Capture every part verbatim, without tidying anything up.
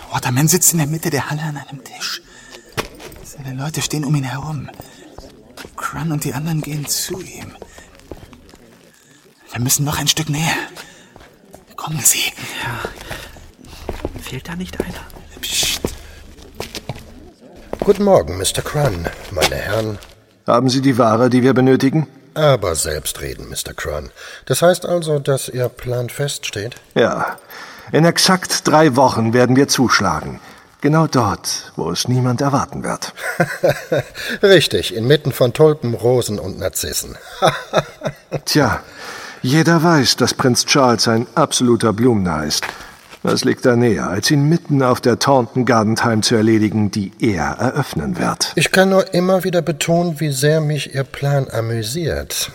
Waterman sitzt in der Mitte der Halle an einem Tisch. Seine Leute stehen um ihn herum. Crun und die anderen gehen zu ihm. Wir müssen noch ein Stück näher. Kommen Sie. Ja. Fehlt da nicht einer? Psst. Guten Morgen, Mister Crun, meine Herren. Haben Sie die Ware, die wir benötigen? Aber selbstreden, Mister Crun. Das heißt also, dass Ihr Plan feststeht? Ja. In exakt drei Wochen werden wir zuschlagen. Genau dort, wo es niemand erwarten wird. Richtig, inmitten von Tulpen, Rosen und Narzissen. Tja, jeder weiß, dass Prinz Charles ein absoluter Blumner ist. Was liegt da näher, als ihn mitten auf der Taunton Gardentime zu erledigen, die er eröffnen wird? Ich kann nur immer wieder betonen, wie sehr mich Ihr Plan amüsiert.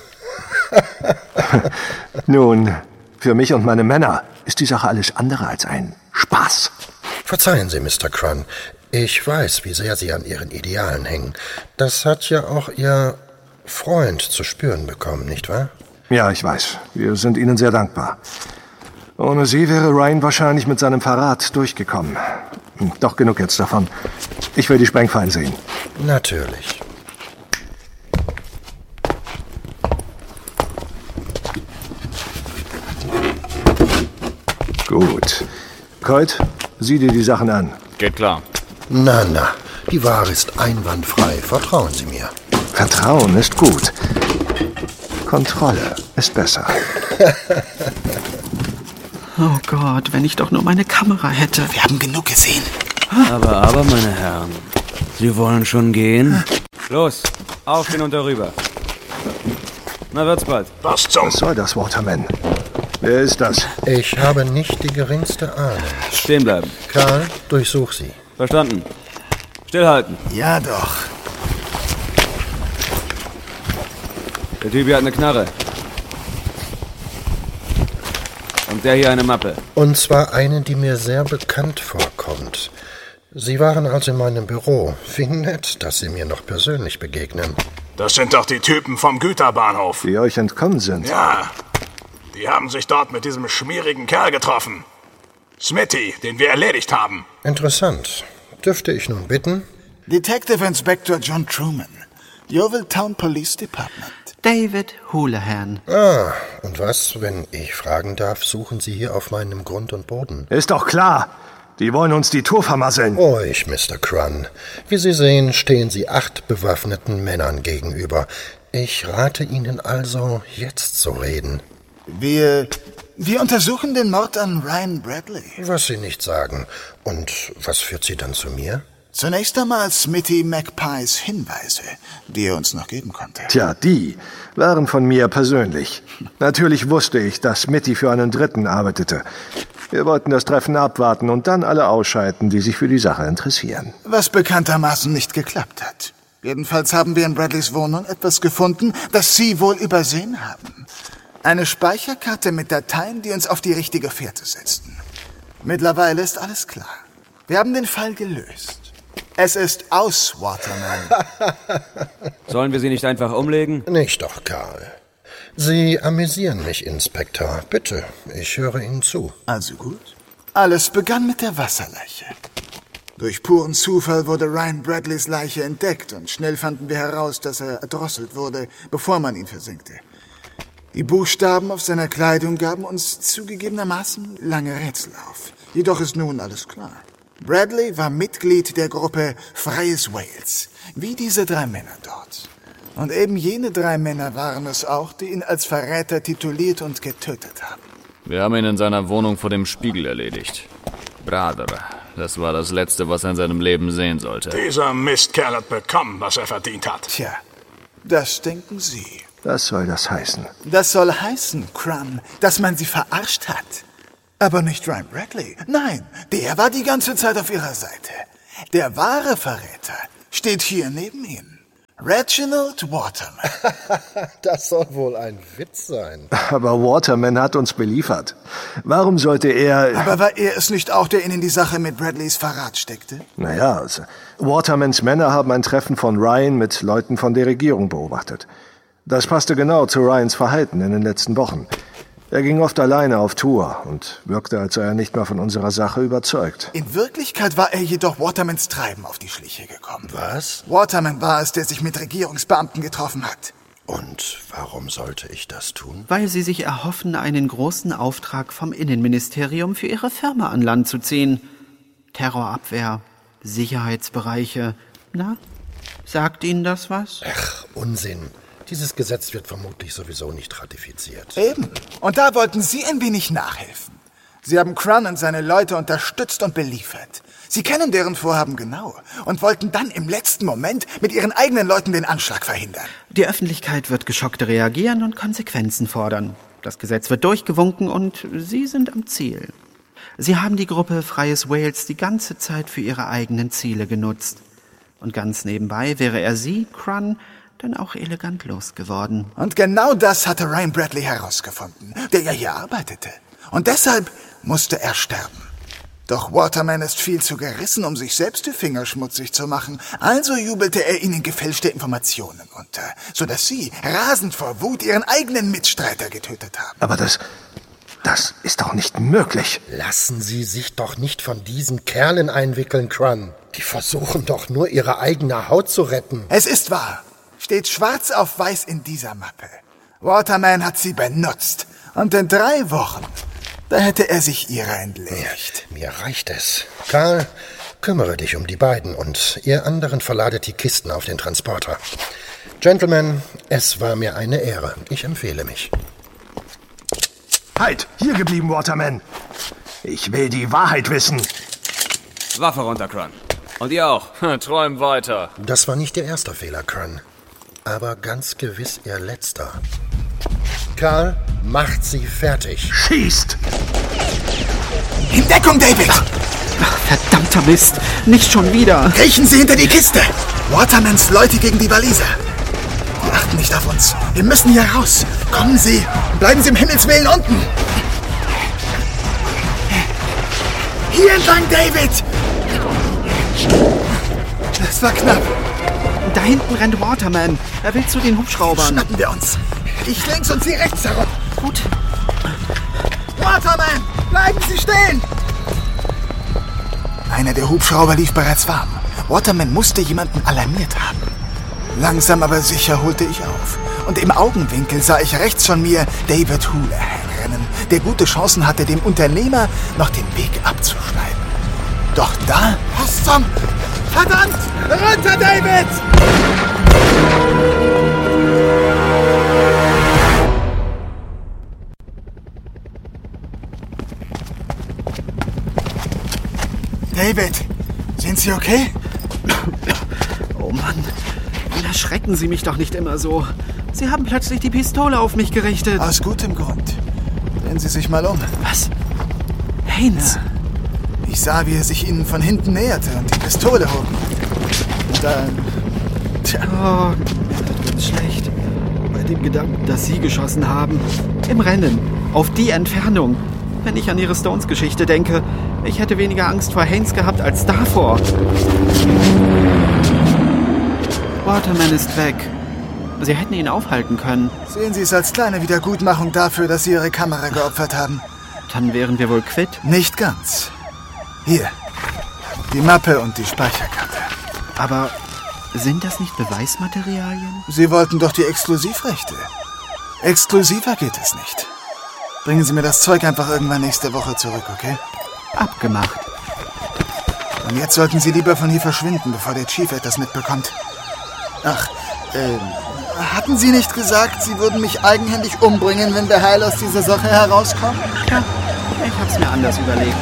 Nun, für mich und meine Männer ist die Sache alles andere als ein Spaß. Verzeihen Sie, Mister Crun. Ich weiß, wie sehr Sie an Ihren Idealen hängen. Das hat ja auch Ihr Freund zu spüren bekommen, nicht wahr? Ja, ich weiß. Wir sind Ihnen sehr dankbar. Ohne Sie wäre Ryan wahrscheinlich mit seinem Verrat durchgekommen. Doch genug jetzt davon. Ich will die Sprengfallen sehen. Natürlich. Gut. Colt, sieh dir die Sachen an. Geht klar. Na, na, die Ware ist einwandfrei. Vertrauen Sie mir. Vertrauen ist gut. Kontrolle ist besser. Oh Gott, wenn ich doch nur meine Kamera hätte. Wir haben genug gesehen. Aber, aber, meine Herren, Sie wollen schon gehen? Los, aufstehen und darüber. Na, wird's bald. Was zum... Was soll das, Waterman? Wer ist das? Ich habe nicht die geringste Ahnung. Stehen bleiben. Karl, durchsuch sie. Verstanden. Stillhalten. Ja, doch. Der Typ hier hat eine Knarre. Und der hier eine Mappe. Und zwar eine, die mir sehr bekannt vorkommt. Sie waren also in meinem Büro. Wie nett, dass Sie mir noch persönlich begegnen. Das sind doch die Typen vom Güterbahnhof. Die euch entkommen sind. Ja, die haben sich dort mit diesem schmierigen Kerl getroffen. Smitty, den wir erledigt haben. Interessant. Dürfte ich nun bitten? Detective Inspector John Truman, Yeovil Town Police Department. David Houlihan. Ah, und was, wenn ich fragen darf, suchen Sie hier auf meinem Grund und Boden? Ist doch klar. Die wollen uns die Tour vermasseln. Ruhig, Mister Crun. Wie Sie sehen, stehen Sie acht bewaffneten Männern gegenüber. Ich rate Ihnen also, jetzt zu reden. Wir... Wir untersuchen den Mord an Ryan Bradley. Was Sie nicht sagen. Und was führt Sie dann zu mir? Zunächst einmal Smitty McPies Hinweise, die er uns noch geben konnte. Tja, die waren von mir persönlich. Natürlich wusste ich, dass Smitty für einen Dritten arbeitete. Wir wollten das Treffen abwarten und dann alle ausschalten, die sich für die Sache interessieren. Was bekanntermaßen nicht geklappt hat. Jedenfalls haben wir in Bradleys Wohnung etwas gefunden, das Sie wohl übersehen haben. Eine Speicherkarte mit Dateien, die uns auf die richtige Fährte setzten. Mittlerweile ist alles klar. Wir haben den Fall gelöst. Es ist aus, Waterman. Sollen wir sie nicht einfach umlegen? Nicht doch, Karl. Sie amüsieren mich, Inspektor. Bitte, ich höre Ihnen zu. Also gut. Alles begann mit der Wasserleiche. Durch puren Zufall wurde Ryan Bradleys Leiche entdeckt und schnell fanden wir heraus, dass er erdrosselt wurde, bevor man ihn versenkte. Die Buchstaben auf seiner Kleidung gaben uns zugegebenermaßen lange Rätsel auf. Jedoch ist nun alles klar. Bradley war Mitglied der Gruppe Freies Wales, wie diese drei Männer dort. Und eben jene drei Männer waren es auch, die ihn als Verräter tituliert und getötet haben. Wir haben ihn in seiner Wohnung vor dem Spiegel erledigt. Brother, das war das Letzte, was er in seinem Leben sehen sollte. Dieser Mistkerl hat bekommen, was er verdient hat. Tja, das denken Sie. Was soll das heißen? Das soll heißen, Crumb, dass man sie verarscht hat. Aber nicht Ryan Bradley. Nein, der war die ganze Zeit auf ihrer Seite. Der wahre Verräter steht hier neben Ihnen. Reginald Waterman. Das soll wohl ein Witz sein. Aber Waterman hat uns beliefert. Warum sollte er... Aber war er es nicht auch, der ihn in die Sache mit Bradleys Verrat steckte? Naja, also, Watermans Männer haben ein Treffen von Ryan mit Leuten von der Regierung beobachtet. Das passte genau zu Ryans Verhalten in den letzten Wochen. Er ging oft alleine auf Tour und wirkte, als sei er nicht mehr von unserer Sache überzeugt. In Wirklichkeit war er jedoch Watermans Treiben auf die Schliche gekommen. Was? Waterman war es, der sich mit Regierungsbeamten getroffen hat. Und warum sollte ich das tun? Weil sie sich erhoffen, einen großen Auftrag vom Innenministerium für ihre Firma an Land zu ziehen. Terrorabwehr, Sicherheitsbereiche. Na, sagt Ihnen das was? Ach, Unsinn. Dieses Gesetz wird vermutlich sowieso nicht ratifiziert. Eben. Und da wollten Sie ein wenig nachhelfen. Sie haben Crun und seine Leute unterstützt und beliefert. Sie kennen deren Vorhaben genau und wollten dann im letzten Moment mit ihren eigenen Leuten den Anschlag verhindern. Die Öffentlichkeit wird geschockt reagieren und Konsequenzen fordern. Das Gesetz wird durchgewunken und Sie sind am Ziel. Sie haben die Gruppe Freies Wales die ganze Zeit für ihre eigenen Ziele genutzt. Und ganz nebenbei wäre er Sie, Crun, dann auch elegant losgeworden. Und genau das hatte Ryan Bradley herausgefunden, der ja hier arbeitete. Und deshalb musste er sterben. Doch Waterman ist viel zu gerissen, um sich selbst die Finger schmutzig zu machen. Also jubelte er ihnen gefälschte Informationen unter, sodass sie, rasend vor Wut, ihren eigenen Mitstreiter getötet haben. Aber das... das ist doch nicht möglich. Lassen Sie sich doch nicht von diesen Kerlen einwickeln, Crun. Die versuchen doch nur, ihre eigene Haut zu retten. Es ist wahr. Steht schwarz auf weiß in dieser Mappe. Waterman hat sie benutzt. Und in drei Wochen, da hätte er sich ihrer entledigt. Mir reicht es. Karl, kümmere dich um die beiden und ihr anderen verladet die Kisten auf den Transporter. Gentlemen, es war mir eine Ehre. Ich empfehle mich. Halt, hier geblieben, Waterman. Ich will die Wahrheit wissen. Waffe runter, Crun. Und ihr auch. Träum weiter. Das war nicht Ihr erster Fehler, Crun. Aber ganz gewiss Ihr letzter. Karl, macht sie fertig. Schießt! In Deckung, David! Ach, verdammter Mist, nicht schon wieder. Kriechen Sie hinter die Kiste! Watermans Leute gegen die Waliser. Die achten nicht auf uns. Wir müssen hier raus. Kommen Sie, bleiben Sie im Himmels Willen unten. Hier entlang, David! Das war knapp. Da hinten rennt Waterman. Er will zu den Hubschraubern. Schnappen wir uns. Ich links und Sie rechts herum. Gut. Waterman, bleiben Sie stehen! Einer der Hubschrauber lief bereits warm. Waterman musste jemanden alarmiert haben. Langsam aber sicher holte ich auf. Und im Augenwinkel sah ich rechts von mir David Houlihan rennen, der gute Chancen hatte, dem Unternehmer noch den Weg abzuschneiden. Doch da... Was zum... Verdammt! Runter, David! David, sind Sie okay? Oh Mann, erschrecken Sie mich doch nicht immer so. Sie haben plötzlich die Pistole auf mich gerichtet. Aus gutem Grund. Drehen Sie sich mal um. Was? Haynes? Ja. Ich sah, wie er sich Ihnen von hinten näherte und die Pistole hob. Und dann... Tja. Oh, mir wird ganz schlecht. Bei dem Gedanken, dass Sie geschossen haben. Im Rennen. Auf die Entfernung. Wenn ich an Ihre Stones-Geschichte denke, ich hätte weniger Angst vor Haynes gehabt als davor. Waterman ist weg. Sie hätten ihn aufhalten können. Sehen Sie es als kleine Wiedergutmachung dafür, dass Sie Ihre Kamera geopfert haben? Dann wären wir wohl quitt. Nicht ganz. Hier, die Mappe und die Speicherkarte. Aber sind das nicht Beweismaterialien? Sie wollten doch die Exklusivrechte. Exklusiver geht es nicht. Bringen Sie mir das Zeug einfach irgendwann nächste Woche zurück, okay? Abgemacht. Und jetzt sollten Sie lieber von hier verschwinden, bevor der Chief etwas mitbekommt. Ach, ähm, hatten Sie nicht gesagt, Sie würden mich eigenhändig umbringen, wenn wir heil aus dieser Sache herauskommen? Ja, ich hab's mir anders überlegt.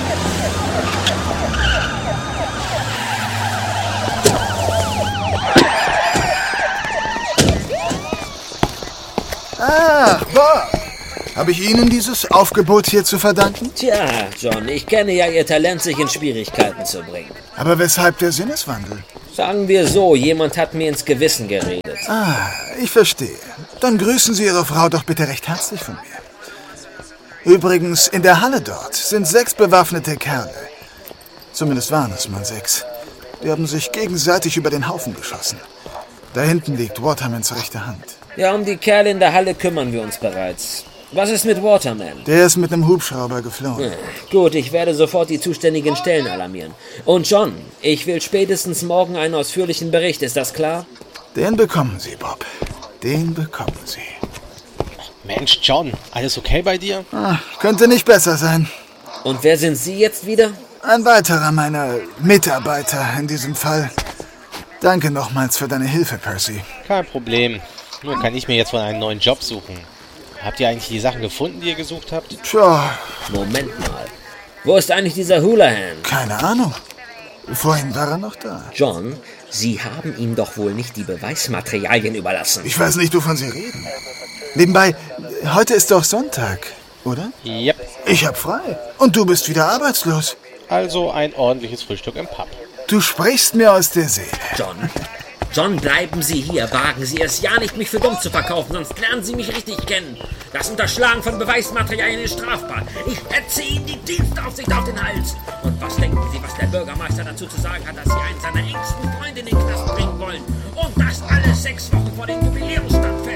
Ach, Bob. Habe ich Ihnen dieses Aufgebot hier zu verdanken? Tja, John, ich kenne ja Ihr Talent, sich in Schwierigkeiten zu bringen. Aber weshalb der Sinneswandel? Sagen wir so, jemand hat mir ins Gewissen geredet. Ah, ich verstehe. Dann grüßen Sie Ihre Frau doch bitte recht herzlich von mir. Übrigens, in der Halle dort sind sechs bewaffnete Kerle. Zumindest waren es mal sechs. Die haben sich gegenseitig über den Haufen geschossen. Da hinten liegt Watermans rechte Hand. Ja, um die Kerle in der Halle kümmern wir uns bereits. Was ist mit Waterman? Der ist mit einem Hubschrauber geflohen. Gut, ich werde sofort die zuständigen Stellen alarmieren. Und John, ich will spätestens morgen einen ausführlichen Bericht, ist das klar? Den bekommen Sie, Bob. Den bekommen Sie. Mensch, John, alles okay bei dir? Ah, könnte nicht besser sein. Und wer sind Sie jetzt wieder? Ein weiterer meiner Mitarbeiter in diesem Fall. Danke nochmals für deine Hilfe, Percy. Kein Problem. Nur kann ich mir jetzt wohl einen neuen Job suchen. Habt ihr eigentlich die Sachen gefunden, die ihr gesucht habt? Tja, Moment mal. Wo ist eigentlich dieser Houlihan? keine Ahnung. Vorhin war er noch da. John, Sie haben ihm doch wohl nicht die Beweismaterialien überlassen. Ich weiß nicht, wovon Sie reden. Nebenbei, heute ist doch Sonntag, oder? Yep. Ich hab frei. Und du bist wieder arbeitslos. Also ein ordentliches Frühstück im Pub. Du sprichst mir aus der Seele. John, John, bleiben Sie hier. Wagen Sie es ja nicht, mich für dumm zu verkaufen, sonst lernen Sie mich richtig kennen. Das Unterschlagen von Beweismaterialien ist strafbar. Ich hetze Ihnen die Dienstaufsicht auf den Hals. Und was denken Sie, was der Bürgermeister dazu zu sagen hat, dass Sie einen seiner engsten Freunde in den Knast bringen wollen? Und das alles sechs Wochen vor dem Jubiläum stattfindet.